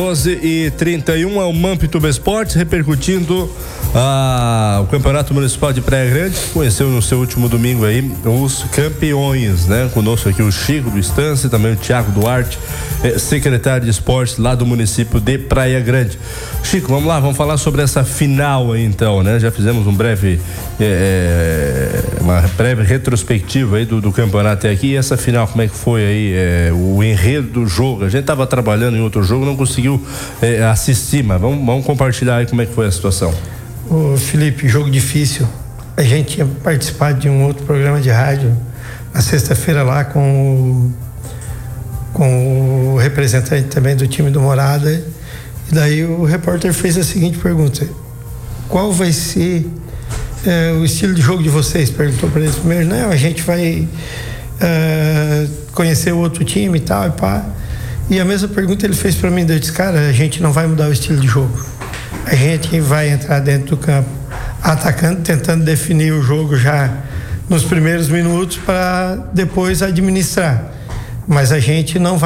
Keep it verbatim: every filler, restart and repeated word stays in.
onze e trinta e um é o Mampituba Esportes repercutindo ah, o Campeonato Municipal de Praia Grande. Conheceu no seu último domingo aí os campeões, né? Conosco aqui o Chico do Estância, também o Thiago Duarte, eh, secretário de esportes lá do município de Praia Grande. Chico, vamos lá, vamos falar sobre essa final aí então, né? Já fizemos um breve eh, uma breve retrospectiva aí do, do campeonato até aqui. E essa final, como é que foi aí eh, o enredo do jogo? A gente estava trabalhando em outro jogo, não conseguiu É, assistir, mas vamos, vamos compartilhar aí como é que foi a situação. Ô Felipe, jogo difícil. A gente tinha participado de um outro programa de rádio na sexta-feira lá com o, com o representante também do time do Morada, e daí o repórter fez a seguinte pergunta: qual vai ser é, o estilo de jogo de vocês? Perguntou para eles primeiro. Não, a gente vai é, conhecer o outro time e tal e pá. E a mesma pergunta ele fez para mim, eu disse, cara, a gente não vai mudar o estilo de jogo. A gente vai entrar dentro do campo atacando, tentando definir o jogo já nos primeiros minutos para depois administrar. Mas a gente não vai